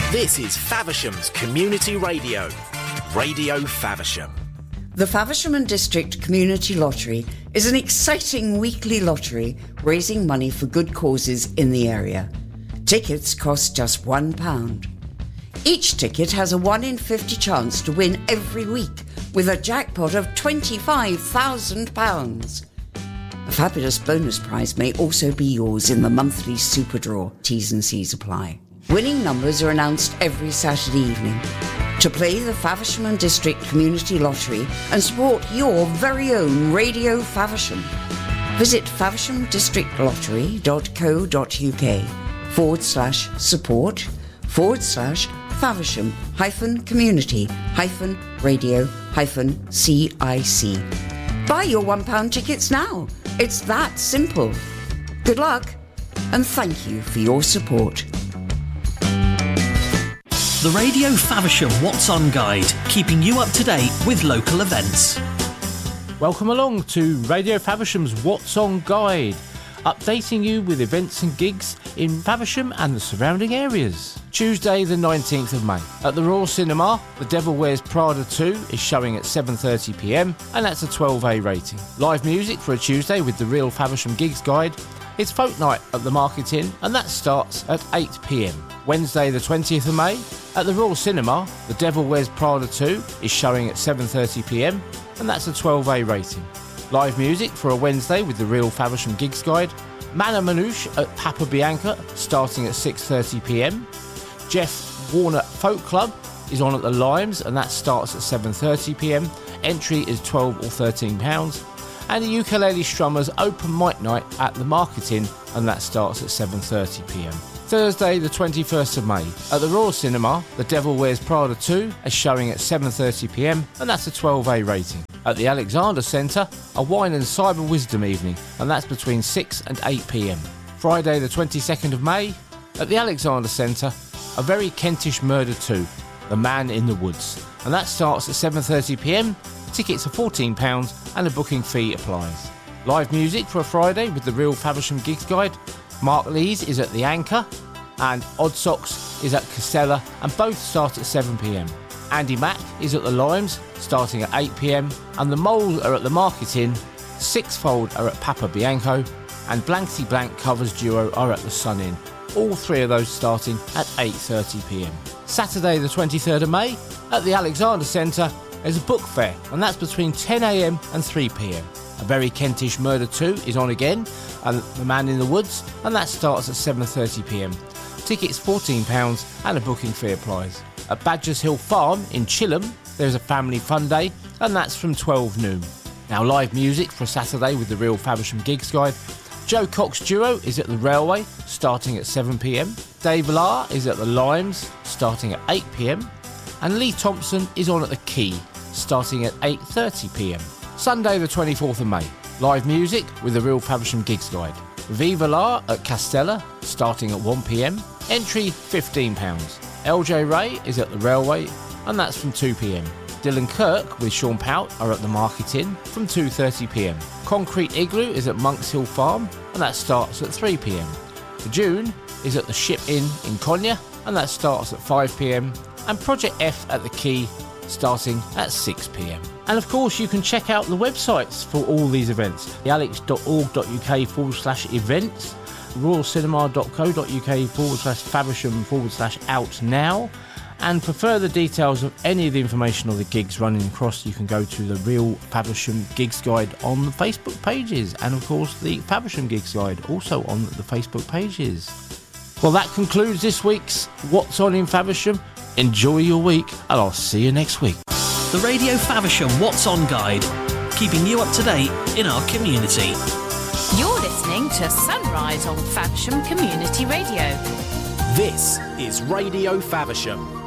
This is Faversham's Community Radio, Radio Faversham. The Faversham and District Community Lottery is an exciting weekly lottery raising money for good causes in the area. Tickets cost just £1. Each ticket has a 1 in 50 chance to win every week with a jackpot of £25,000. A fabulous bonus prize may also be yours in the monthly super draw. T's and C's apply. Winning numbers are announced every Saturday evening. To play the Faversham and District Community Lottery and support your very own Radio Faversham, visit faversham-support.co.uk/support/Faversham-radio-CIC. Buy your £1 tickets now. It's that simple. Good luck and thank you for your support. The Radio Faversham What's On Guide, keeping you up to date with local events. Welcome along to Radio Faversham's What's On Guide, updating you with events and gigs in Faversham and the surrounding areas. Tuesday the 19th of May. At the Royal Cinema, The Devil Wears Prada 2 is showing at 7:30pm and that's a 12A rating. Live music for a Tuesday with the Real Faversham Gigs Guide. It's Folk Night at the Market Inn and that starts at 8pm. Wednesday the 20th of May. At the Royal Cinema, The Devil Wears Prada 2 is showing at 7:30pm and that's a 12A rating. Live music for a Wednesday with the Real Faversham Gigs Guide. Mana Manouche at Papa Bianca starting at 6:30pm. Jeff Warner Folk Club is on at the Limes and that starts at 7:30pm. Entry is £12 or £13. And the Ukulele Strummers Open Mic Night at the Market Inn and that starts at 7:30pm. Thursday the 21st of May. At the Royal Cinema, The Devil Wears Prada 2 is showing at 7:30pm and that's a 12A rating. At the Alexander Centre, a wine and cyber wisdom evening and that's between 6 and 8pm. Friday the 22nd of May. At the Alexander Centre, A Very Kentish Murder 2, The Man in the Woods and that starts at 7:30pm. Tickets are £14 and a booking fee applies. Live music for a Friday with the Real Faversham Gigs Guide. Mark Lees is at the Anchor and Odd Socks is at Castella and both start at 7pm. Andy Mack is at the Limes starting at 8pm and the Moles are at the Market Inn, Sixfold are at Papa Bianco and Blankety Blank Covers Duo are at the Sun Inn. All three of those starting at 8:30pm. Saturday the 23rd of May at the Alexander Centre there's a book fair and that's between 10am and 3pm. A Very Kentish Murder 2 is on again and The Man in the Woods and that starts at 7:30pm. Tickets £14 and a booking fee applies. At Badgers Hill Farm in Chilham there's a family fun day and that's from 12 noon. Now live music for a Saturday with the Real Faversham Gigs Guide. Joe Cox Duo is at the Railway starting at 7pm. Dave Lahr is at the Limes starting at 8pm. And Lee Thompson is on at the Key starting at 8:30pm. Sunday the 24th of May. Live music with the Real Faversham Gigs Guide. Viva La at Castella starting at 1pm. Entry £15. LJ Ray is at the Railway and that's from 2pm. Dylan Kirk with Sean Pout are at the Market Inn from 2:30pm. Concrete Igloo is at Monks Hill Farm and that starts at 3pm. The June is at the Ship Inn in Konya and that starts at 5pm. And Project F at the Key starting at 6pm. And of course you can check out the websites for all these events. thealex.org.uk/events, royalcinema.co.uk/Faversham/out now. And for further details of any of the information or the gigs running across, you can go to the Real Faversham Gigs Guide on the Facebook pages. And of course the Faversham Gigs Guide also on the Facebook pages. Well, that concludes this week's What's On in Faversham. Enjoy your week and I'll see you next week. The Radio Faversham What's On Guide, keeping you up to date in our community. You're listening to Sunrise on Faversham Community Radio. This is Radio Faversham.